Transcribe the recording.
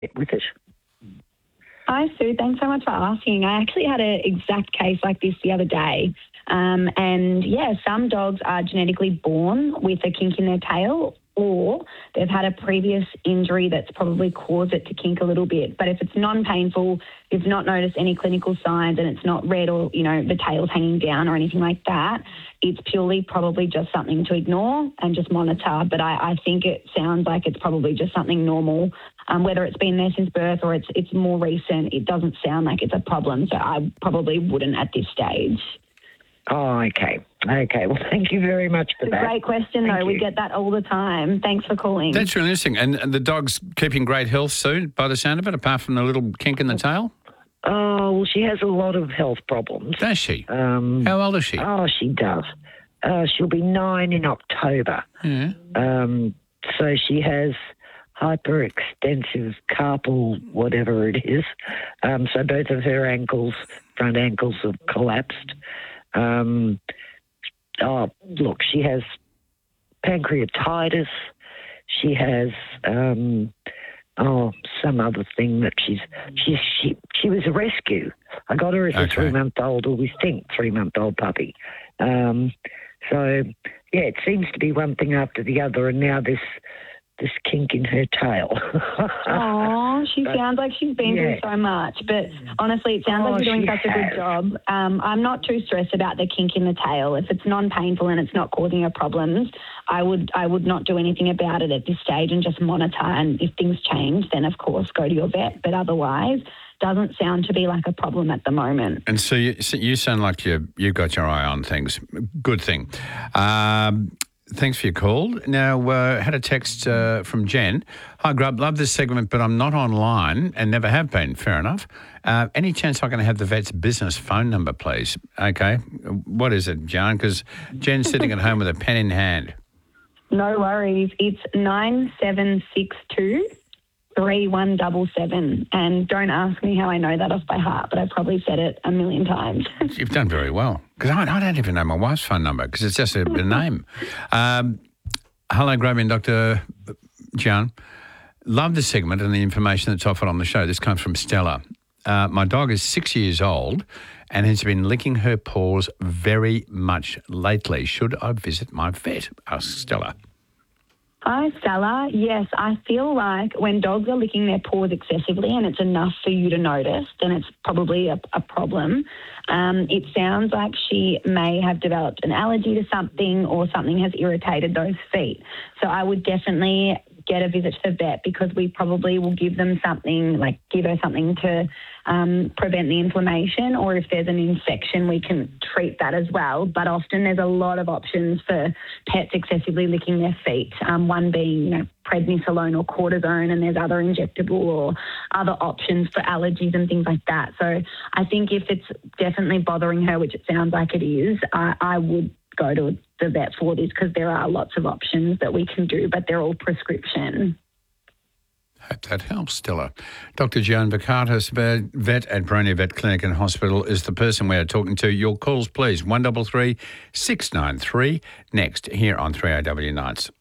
with it. Hi, Sue. Thanks so much for asking. I actually had an exact case like this the other day. Some dogs are genetically born with a kink in their tail, or they've had a previous injury that's probably caused it to kink a little bit. But if it's non-painful, you've not noticed any clinical signs and it's not red or, the tail's hanging down or anything like that, it's purely probably just something to ignore and just monitor. But I think it sounds like it's probably just something normal. Whether it's been there since birth or it's more recent, it doesn't sound like it's a problem. So I probably wouldn't at this stage. Oh, okay. Okay, well, thank you very much for that. Great question, though. We get that all the time. Thanks for calling. That's really interesting. And the dog's keeping great health, Sue, by the sound of it, apart from the little kink in the tail? Oh, well, she has a lot of health problems. Does she? How old is she? Oh, she does. She'll be 9 in October. Yeah. So she has hyperextensive carpal whatever it is. So both of her front ankles have collapsed. She has pancreatitis. She has some other thing that she was a rescue. I got her as a 3-month-old, or we think 3-month-old puppy. It seems to be one thing after the other, and now this kink in her tail. Oh, she sounds like she's been through so much. But honestly, it sounds like you're doing such a good job. I'm not too stressed about the kink in the tail. If it's non-painful and it's not causing her problems, I would not do anything about it at this stage and just monitor. And if things change, then of course go to your vet. But otherwise, doesn't sound to be like a problem at the moment. And so you sound like you've got your eye on things. Good thing. Thanks for your call. Now, had a text from Jen. Hi, Grub. Love this segment, but I'm not online and never have been. Fair enough. Any chance I can have the vet's business phone number, please? Okay. What is it, Jan? Because Jen's sitting at home with a pen in hand. No worries. It's 9762 3177. And don't ask me how I know that off by heart, but I've probably said it a million times. You've done very well. Because I don't even know my wife's phone number because it's just a name. Hello, Grub and Dr. John. Love the segment and the information that's offered on the show. This comes from Stella. My dog is 6 years old and has been licking her paws very much lately. Should I visit my vet? Asks Stella. Hi, Stella. Yes, I feel like when dogs are licking their paws excessively and it's enough for you to notice, then it's probably a problem. It sounds like she may have developed an allergy to something or something has irritated those feet. So I would definitely get a visit to the vet because we probably will give them something, like give her something to prevent the inflammation, or if there's an infection, we can treat that as well. But often there's a lot of options for pets excessively licking their feet, one being, prednisolone or cortisone, and there's other injectable or other options for allergies and things like that. So I think if it's definitely bothering her, which it sounds like it is, I would go to the vet for this because there are lots of options that we can do, but they're all prescription. Hope that helps, Stella. Dr. Joan Vakatis, vet at Boronia Vet Clinic and Hospital, is the person we are talking to. Your calls, please. 133 693 next here on 3AW Nights.